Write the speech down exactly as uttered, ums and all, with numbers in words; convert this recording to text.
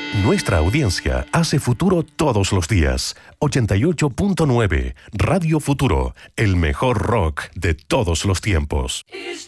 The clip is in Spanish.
Nuestra audiencia hace futuro todos los días. ochenta y ocho punto nueve Radio Futuro, el mejor rock de todos los tiempos.